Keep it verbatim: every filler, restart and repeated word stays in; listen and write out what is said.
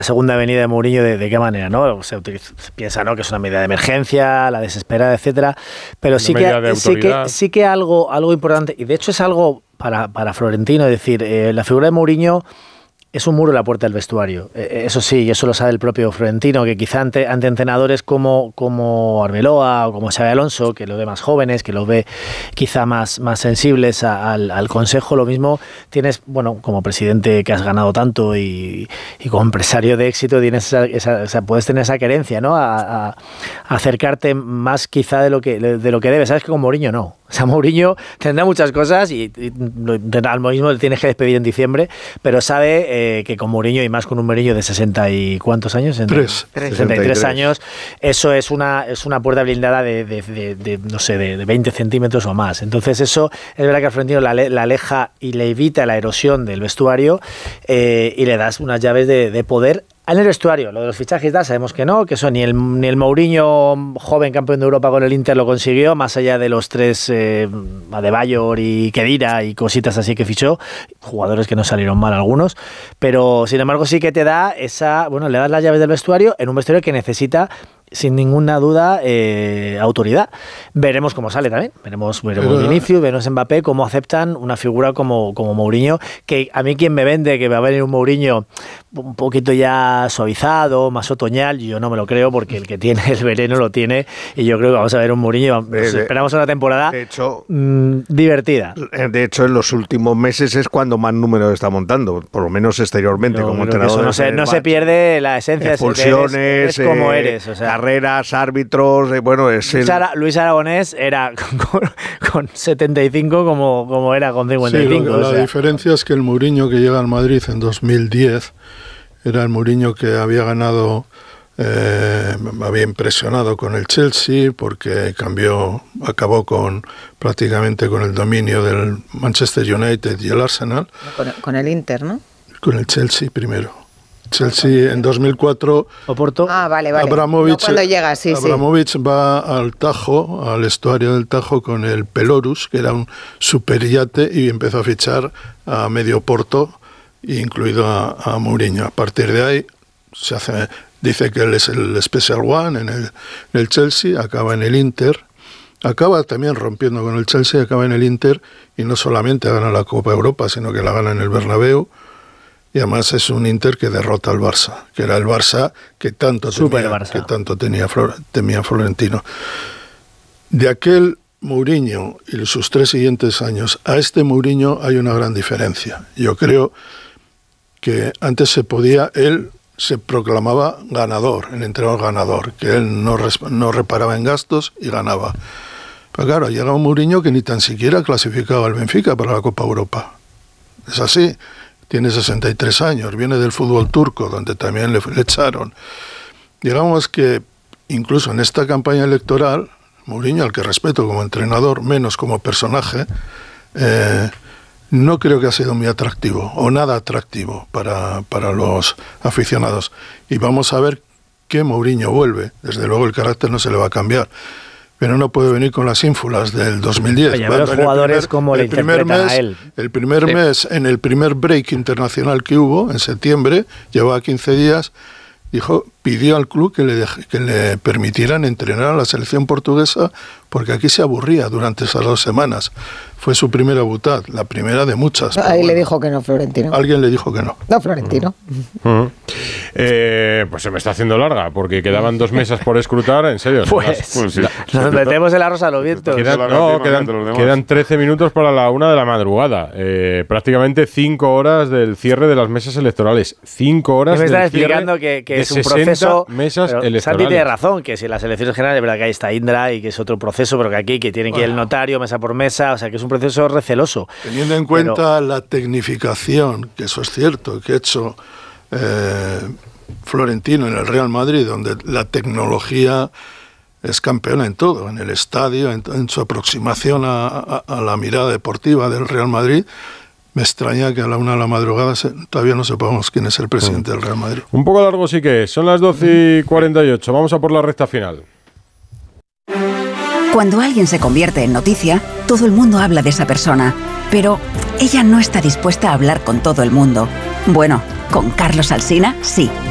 segunda venida de Mourinho, ¿de, de qué manera? ¿No? Se, utiliza, se piensa, ¿no?, que es una medida de emergencia, la desesperada, etcétera. Pero sí que, sí que sí que algo, algo importante, y de hecho es algo para, para Florentino, es decir, eh, la figura de Mourinho es un muro en la puerta del vestuario. Eh, eso sí, y eso lo sabe el propio Florentino, que quizá ante, ante entrenadores como, como Arbeloa o como Xabi Alonso, que lo ve más jóvenes, que lo ve quizá más, más sensibles a, al, al consejo, lo mismo tienes, bueno, como presidente que has ganado tanto y, y como empresario de éxito, tienes esa, esa, o sea, puedes tener esa querencia, ¿no?, a, a, a acercarte más quizá de lo que, de lo que debes. Sabes que con Mourinho no. O sea, Mourinho tendrá muchas cosas y, y al mismo le tienes que despedir en diciembre, pero sabe eh, que con Mourinho, y más con un Mourinho de sesenta y ¿cuántos años? Tres. sesenta y tres años, eso es una es una puerta blindada de, de, de, de no sé, de, de veinte centímetros o más. Entonces eso es verdad que al Florentino la, la aleja y le evita la erosión del vestuario eh, y le das unas llaves de, de poder. En el vestuario, lo de los fichajes, da, sabemos que no, que eso ni el, ni el Mourinho, joven campeón de Europa con el Inter, lo consiguió, más allá de los tres, eh, Adebayor y Khedira y cositas así que fichó, jugadores que no salieron mal algunos, pero sin embargo sí que te da esa, bueno, le das las llaves del vestuario en un vestuario que necesita, sin ninguna duda, eh, autoridad. Veremos cómo sale también. Veremos, veremos Vinicius, veremos Mbappé, cómo aceptan una figura como, como Mourinho, que a mí quien me vende que va a venir un Mourinho un poquito ya suavizado, más otoñal, yo no me lo creo, porque el que tiene el veneno lo tiene, y yo creo que vamos a ver un Mourinho, pues, esperamos una temporada de hecho, mmm, divertida. De hecho, en los últimos meses es cuando más números está montando, por lo menos exteriormente, yo como entrenador. Eso no, se, no se pierde la esencia, expulsiones, es, es como eres, o sea, carreras, árbitros, eh, bueno, es Luis, el... Ara, Luis Aragonés era con, con setenta y cinco como, como era con cincuenta y cinco. Sí, la, o sea. la diferencia es que el Mourinho que llega al Madrid en dos mil diez era el Mourinho que había ganado, eh, había impresionado con el Chelsea, porque cambió, acabó con prácticamente con el dominio del Manchester United y el Arsenal. Con, con el Inter, ¿no? Con el Chelsea primero. Chelsea en dos mil cuatro. Oporto. Ah, vale, vale. Abramovich, no, cuando llega, sí, Abramovich sí. va al Tajo, al estuario del Tajo, con el Pelorus, que era un superyate, y empezó a fichar a medio Porto, incluido a, a Mourinho. A partir de ahí se hace, dice que él es el Special One en el, en el Chelsea, acaba en el Inter, acaba también rompiendo con el Chelsea, acaba en el Inter, y no solamente gana la Copa Europa, sino que la gana en el Bernabéu. Y además es un Inter que derrota al Barça, que era el Barça que tanto temía, Barça. Que tanto tenía Flor, temía Florentino. De aquel Mourinho y sus tres siguientes años a este Mourinho hay una gran diferencia. Yo creo que antes se podía, él se proclamaba ganador, el entrenador ganador, que él no, no reparaba en gastos y ganaba. Pero claro, llega un Mourinho que ni tan siquiera clasificaba al Benfica para la Copa Europa. Es así. Tiene sesenta y tres años, viene del fútbol turco, donde también le, le echaron. Digamos que incluso en esta campaña electoral, Mourinho, al que respeto como entrenador, menos como personaje, eh, no creo que ha sido muy atractivo, o nada atractivo para, para los aficionados. Y vamos a ver qué Mourinho vuelve. Desde luego el carácter no se le va a cambiar. Pero no puede venir con las ínfulas del dos mil diez. Oye, los jugadores primer, como le interpretan mes, a él. El primer sí. mes, en el primer break internacional que hubo, en septiembre, llevaba quince días, dijo, pidió al club que le, deje, que le permitieran entrenar a la selección portuguesa, porque aquí se aburría durante esas dos semanas. Fue su primera butad, la primera de muchas. Ahí bueno. le dijo que no, Florentino. Alguien le dijo que no. No, Florentino. Uh-huh. Eh, pues se me está haciendo larga, porque quedaban dos mesas por escrutar, en serio. Pues, pues sí. Nos metemos en la rosa a los vientos. Quedan, no, quedan, quedan trece minutos para la una de la madrugada. Eh, prácticamente cinco horas del cierre de las mesas electorales. Cinco horas me del están cierre explicando que, que de es un proceso. mesas electorales. Santi tiene razón, que si las elecciones generales, es verdad que ahí está Indra y que es otro proceso, pero que aquí que tiene que ir el notario mesa por mesa, o sea que es un proceso receloso. Teniendo en cuenta pero, la tecnificación, que eso es cierto, que ha hecho eh, Florentino en el Real Madrid, donde la tecnología es campeona en todo, en el estadio, en, en su aproximación a, a, a la mirada deportiva del Real Madrid. Me extraña que a la una de la madrugada se, todavía no sepamos quién es el presidente del Real Madrid. Un poco largo sí que es. Son las doce y cuarenta y ocho. Vamos a por la recta final. Cuando alguien se convierte en noticia, todo el mundo habla de esa persona. Pero ella no está dispuesta a hablar con todo el mundo. Bueno, con Carlos Alsina, sí.